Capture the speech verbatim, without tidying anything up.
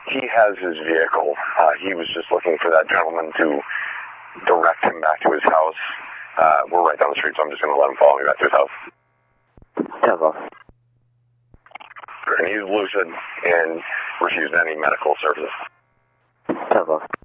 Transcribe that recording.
he has his vehicle. Uh, he was just looking for that gentleman to direct him back to his house. Uh, we're right down the street, so I'm just going to let him follow me back to his house. Temple. And he's lucid and refused any medical services. Temple.